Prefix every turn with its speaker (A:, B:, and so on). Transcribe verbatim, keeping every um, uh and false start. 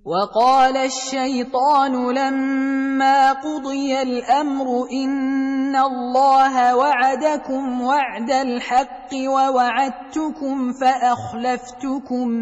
A: وقال الشيطان لما قضي الأمر إن الله وعدكم وعد الحق ووعدتكم فأخلفتكم